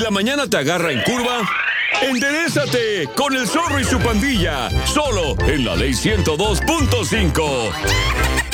la mañana te agarra en curva, ¡enderézate con el Zorro y su pandilla! Solo en la Ley 102.5.